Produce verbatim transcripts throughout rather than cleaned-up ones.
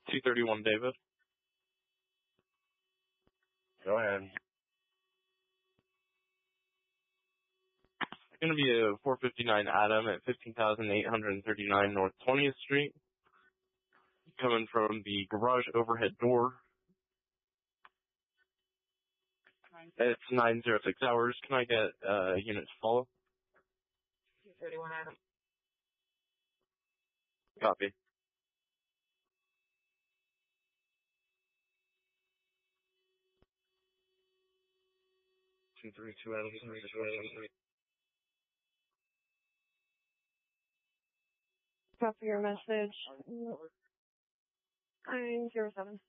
two thirty-one David. Go ahead. It's going to be a four fifty-nine Adam at fifteen thousand eight hundred thirty-nine North twentieth Street. Coming from the garage overhead door. It's nine zero six hours. Can I get uh, units to follow? two thirty-one Adam. Copy. two thirty-two Adam. Copy your message. nine zero seven.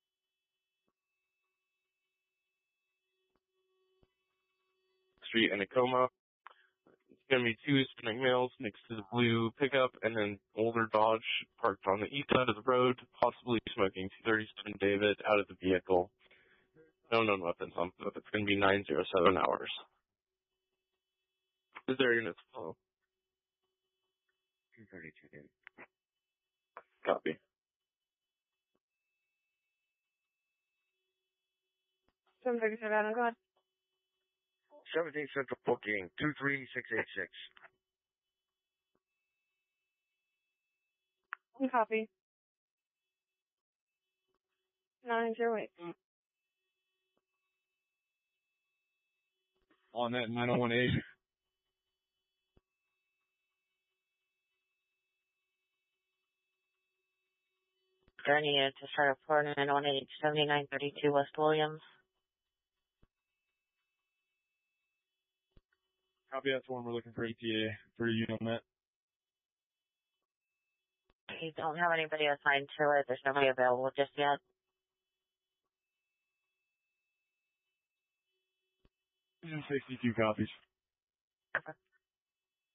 Street in Tacoma. It's going to be two Hispanic males next to the blue pickup and an older Dodge parked on the east side of the road, possibly smoking. two thirty-seven David out of the vehicle. No known weapons on foot. It's going to be nine zero seven hours. Is there units to follow? two thirty-two David. Copy. seven thirty-seven Adam, go ahead. seventeen Central booking, two three six eight six. Copy. nine zero eight. On that nine oh one eight. Journey to start reporting nine one eight seventy-nine thirty-two West Williams. Copy, that's the one we're looking for E T A for a unit met. We don't have anybody assigned to it. There's nobody available just yet. sixty-two copies.